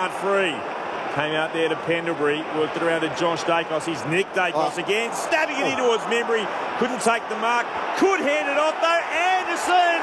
free. Came out there to Pendlebury, worked it around to Josh Dacos. He's Nick Dacos again, stabbing it in towards Membry. Couldn't take the mark. Could hand it off though. Anderson!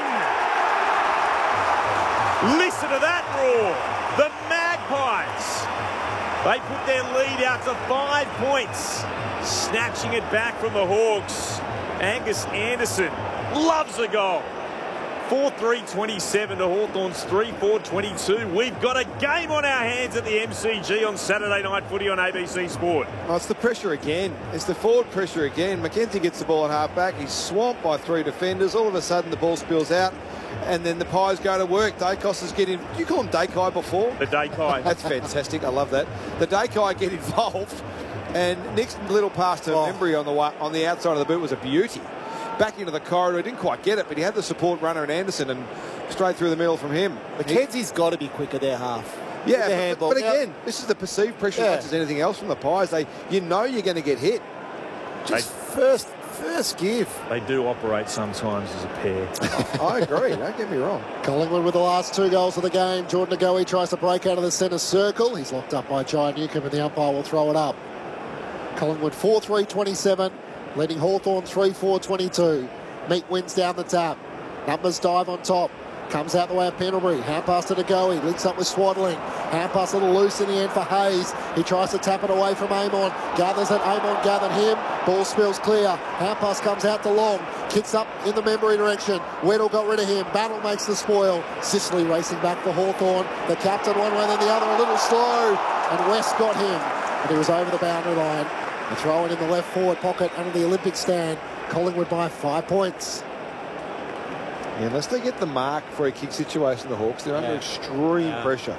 Listen to that roar. The Magpies. They put their lead out to 5 points. Snatching it back from the Hawks. Angus Anderson loves a goal. 4-3-27 to Hawthorn's 3-4-22. We've got a game on our hands at the MCG on Saturday Night Footy on ABC Sport. Oh, it's the pressure again. It's the forward pressure again. Mackenzie gets the ball at half-back. He's swamped by 3 defenders. All of a sudden, the ball spills out, and then the Pies go to work. Dacos is getting... Did you call him Dakai before? The Dakai. That's fantastic. I love that. The Dakai get involved, and Nick's little pass to Membry on the outside of the boot was a beauty. Back into the corridor, didn't quite get it, but he had the support runner in Anderson and straight through the middle from him. Mackenzie's got to be quicker there, half. Yeah, but again, this is the perceived pressure as much as anything else from the Pies. You know you're going to get hit. Just first give. They do operate sometimes as a pair. I agree, don't get me wrong. Collingwood with the last 2 goals of the game. Jordan Agoe tries to break out of the centre circle. He's locked up by Jai Newcombe, and the umpire will throw it up. Collingwood 4-3-27. Leading Hawthorn 3-4-22. Meek wins down the tap. Numbers dive on top. Comes out the way of Pendlebury. Hand pass to Agoe. Links up with Swaddling. Hand pass a little loose in the end for Hayes. He tries to tap it away from Amon. Gathers it. Amon gathered him. Ball spills clear. Hand pass comes out to Long. Kicks up in the Membry direction. Weddle got rid of him. Battle makes the spoil. Sicily racing back for Hawthorn. The captain one way then the other. A little slow. And West got him. But he was over the boundary line. A throw in the left forward pocket under the Olympic stand. Collingwood by 5 points. Yeah, unless they get the mark for a kick situation, the Hawks, they're under extreme pressure.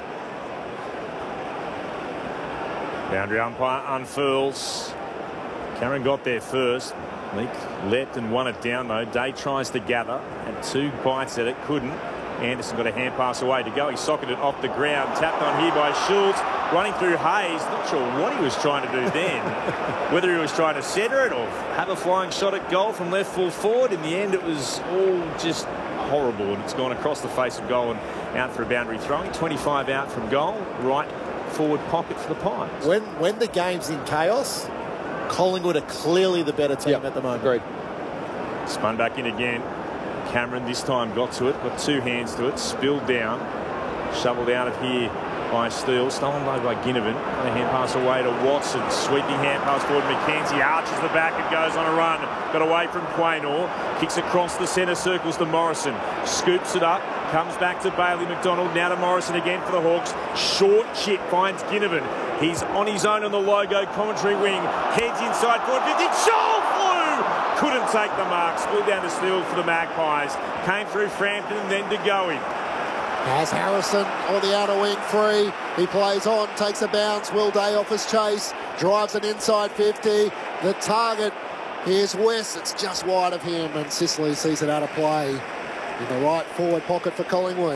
Boundary umpire unfurls. Cameron got there first. Meek leapt and won it down though. Day tries to gather. Had 2 bites at it, couldn't. Anderson got a hand pass away to go. He socketed it off the ground. Tapped on here by Schultz. Running through Hayes. Not sure what he was trying to do then. Whether he was trying to centre it or have a flying shot at goal from left full forward. In the end, it was all just horrible. And it's gone across the face of goal and out for a boundary throwing. 25 out from goal. Right forward pocket for the Pies. When the game's in chaos, Collingwood are clearly the better team at the moment. Agreed. Spun back in again. Cameron this time got to it, got 2 hands to it, spilled down, shoveled out of here by Steele, stolen low by Ginnivan. A hand pass away to Watson, sweeping hand pass forward. Mackenzie arches the back and goes on a run. Got away from Quaynor, kicks across the centre circles to Morrison, scoops it up, comes back to Bailey McDonald, now to Morrison again for the Hawks. Short chip finds Ginnivan. He's on his own on the logo commentary wing, heads inside forward 50, Joel flew! Couldn't take the mark, spilled down to Steele for the Magpies. Came through Frampton and then DeGoey. Has Harrison on the outer wing free. He plays on, takes a bounce. Will Day off his chase. Drives an inside 50. The target is West. It's just wide of him, and Sicily sees it out of play in the right forward pocket for Collingwood.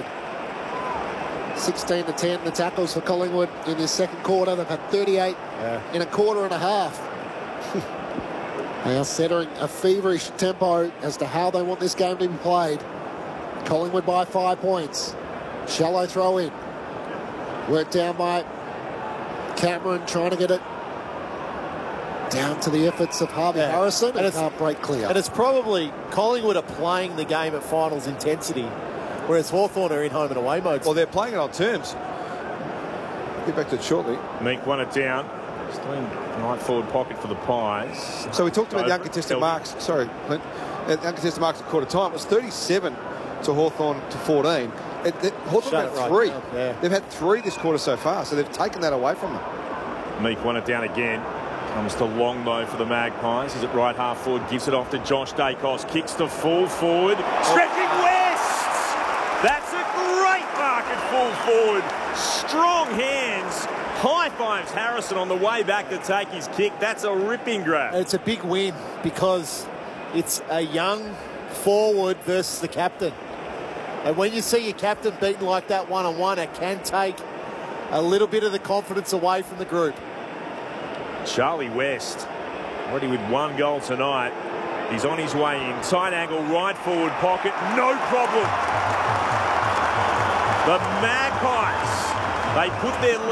16-10 the tackles for Collingwood in this second quarter. They've had 38 in a quarter and a half. They are setting a feverish tempo as to how they want this game to be played. Collingwood by 5 points. Shallow throw in. Worked down by Cameron, trying to get it down to the efforts of Harvey Harrison, and can't break clear. And it's probably Collingwood are playing the game at finals intensity, whereas Hawthorn are in home and away mode. Well, they're playing it on terms. Get back to it shortly. Meek won it down. Still in right forward pocket for the Pies. So we talked about the uncontested marks. Sorry, Clint. The uncontested marks at quarter time. It was 37 to Hawthorn to 14. Hawthorn had 3. They've had 3 this quarter so far, so they've taken that away from them. Meek won it down again. Comes to long though for the Magpies. Is it right half forward? Gives it off to Josh Dacos. Kicks to full forward. Stretching West! That's a great mark at full forward. Strong hands. High fives Harrison on the way back to take his kick. That's a ripping grab. It's a big win because it's a young forward versus the captain. And when you see your captain beaten like that one-on-one, it can take a little bit of the confidence away from the group. Charlie West, already with 1 goal tonight. He's on his way in. Tight angle, right forward pocket, no problem. The Magpies, they put their